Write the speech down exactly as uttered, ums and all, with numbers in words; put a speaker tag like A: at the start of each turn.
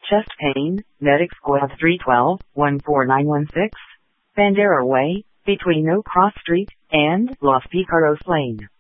A: Chest pain, Medic Squad three one two, one four nine one six, Bandera Way, between No Cross Street and Los Picaros Lane.